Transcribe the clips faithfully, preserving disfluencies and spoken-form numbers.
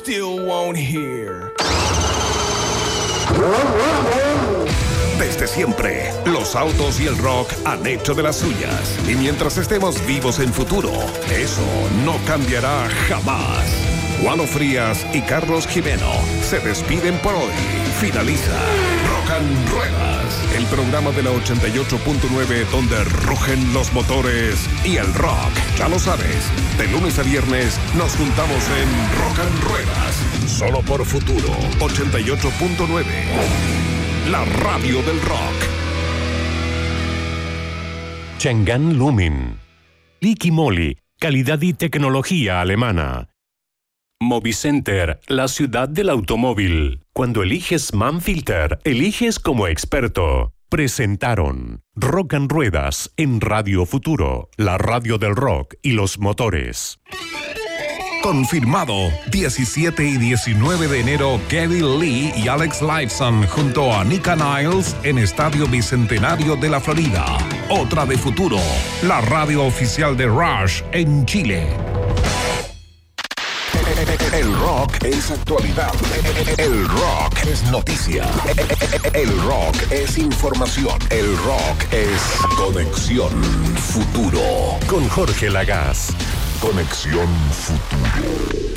still won't hear. Desde siempre, los autos y el rock han hecho de las suyas. Y mientras estemos vivos en futuro, eso no cambiará jamás. Juano Frías y Carlos Jimeno se despiden por hoy. Finaliza Rock and Ruedas, el programa de la ochenta y ocho punto nueve donde rugen los motores y el rock. Ya lo sabes, de lunes a viernes nos juntamos en Rock and Ruedas, solo por Futuro ochenta y ocho punto nueve. La radio del rock. Chang'an Lumin. Liqui Moly, calidad y tecnología alemana. Movicenter, la ciudad del automóvil. Cuando eliges Manfilter, eliges como experto. Presentaron Rock and Ruedas en Radio Futuro, la radio del rock y los motores. Confirmado, diecisiete y diecinueve de enero, Geddy Lee y Alex Lifeson junto a Nika Niles en Estadio Bicentenario de la Florida. Otra de Futuro, la radio oficial de Rush en Chile. El rock es actualidad. El rock es noticia. El rock es información. El rock es Conexión Futuro. Con Jorge Lagaz. Conexión Futuro.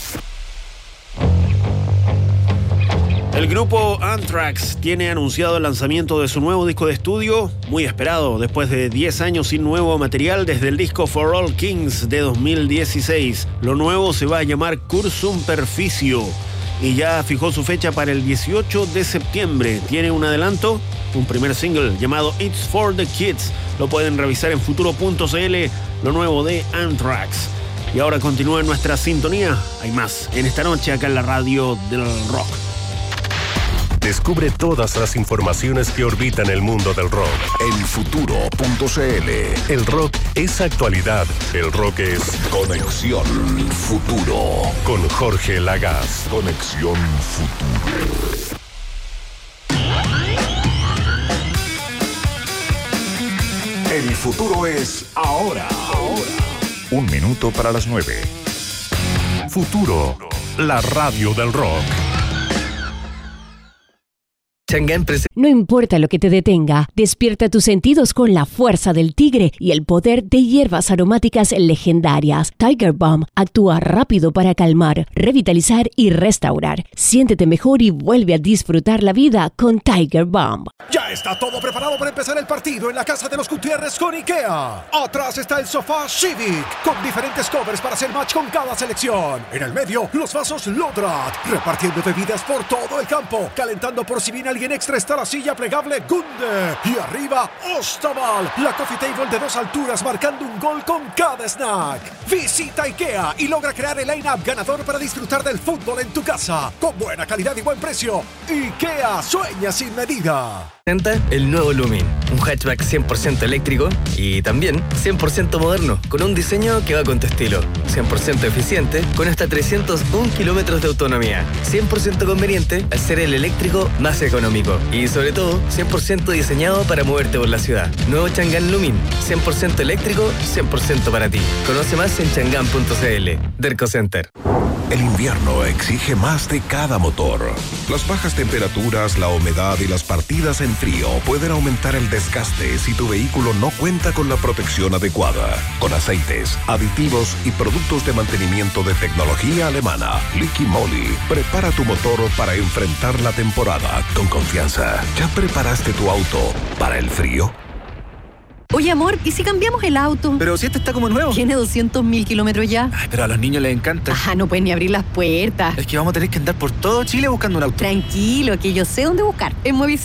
El grupo Anthrax tiene anunciado el lanzamiento de su nuevo disco de estudio, muy esperado, después de diez años sin nuevo material desde el disco For All Kings de dos mil dieciséis. Lo nuevo se va a llamar Cursum Perficio y ya fijó su fecha para el dieciocho de septiembre. Tiene un adelanto, un primer single llamado It's for the Kids. Lo pueden revisar en futuro punto c l, lo nuevo de Anthrax. Y ahora continúa en nuestra sintonía. Hay más en esta noche acá en la radio del rock. Descubre todas las informaciones que orbitan el mundo del rock en futuro punto c l. El rock es actualidad. El rock es Conexión Futuro. Con Jorge Lagaz. Conexión Futuro. El futuro es ahora. Ahora. Un minuto para las nueve. Futuro, la radio del rock. No importa lo que te detenga, despierta tus sentidos con la fuerza del tigre y el poder de hierbas aromáticas legendarias. Tiger Balm actúa rápido para calmar, revitalizar y restaurar. Siéntete mejor y vuelve a disfrutar la vida con Tiger Balm. Ya está todo preparado para empezar el partido en la casa de los Gutiérrez con IKEA. Atrás está el sofá Civic con diferentes covers para hacer match con cada selección. En el medio, los vasos Lodrat, repartiendo bebidas por todo el campo, calentando por si viene alguien extra está la silla plegable Gunde. Y arriba, Ostaval, la coffee table de dos alturas marcando un gol con cada snack. Visita IKEA y logra crear el line-up ganador para disfrutar del fútbol en tu casa. Con buena calidad y buen precio. IKEA sueña sin medida. El nuevo Lumin, un hatchback cien por ciento eléctrico y también cien por ciento moderno, con un diseño que va con tu estilo, cien por ciento eficiente, con hasta trescientos un kilómetros de autonomía, cien por ciento conveniente al ser el eléctrico más económico y sobre todo cien por ciento diseñado para moverte por la ciudad. Nuevo Chang'an Lumin, cien por ciento eléctrico, cien por ciento para ti. Conoce más en chang'an punto c l. Derco Center. El invierno exige más de cada motor. Las bajas temperaturas, la humedad y las partidas en frío pueden aumentar el desgaste si tu vehículo no cuenta con la protección adecuada. Con aceites, aditivos y productos de mantenimiento de tecnología alemana, Liqui Moly prepara tu motor para enfrentar la temporada con confianza. ¿Ya preparaste tu auto para el frío? Oye, amor, ¿y si cambiamos el auto? Pero si este está como nuevo. Tiene doscientos mil kilómetros ya. Ay, pero a los niños les encanta. Ajá, no pueden ni abrir las puertas. Es que vamos a tener que andar por todo Chile buscando un auto. Tranquilo, que yo sé dónde buscar. En Movicenter